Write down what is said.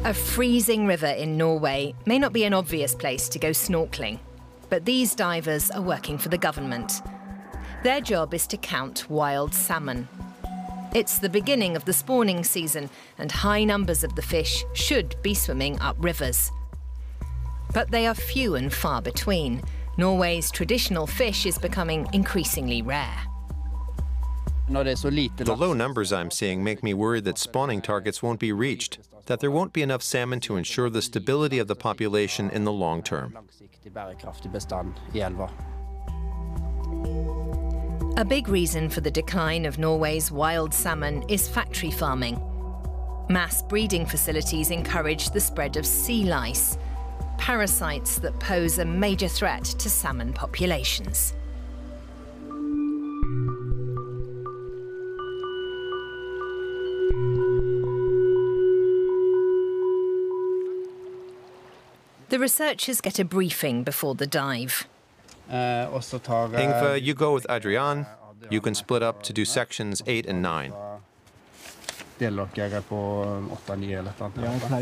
A freezing river in Norway may not be an obvious place to go snorkeling, but these divers are working for the government. Their job is to count wild salmon. It's the beginning of the spawning season, and high numbers of the fish should be swimming up rivers. But they are few and far between. Norway's traditional fish is becoming increasingly rare. The low numbers I'm seeing make me worried that spawning targets won't be reached, that there won't be enough salmon to ensure the stability of the population in the long term. A big reason for the decline of Norway's wild salmon is factory farming. Mass breeding facilities encourage the spread of sea lice, parasites that pose a major threat to salmon populations. The researchers get a briefing before the dive. Ingve, you go with Adrian. You can split up to do sections 8 and 9.